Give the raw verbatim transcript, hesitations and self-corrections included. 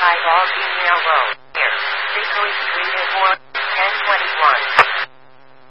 High Ball Email Road. Here. Three three three four.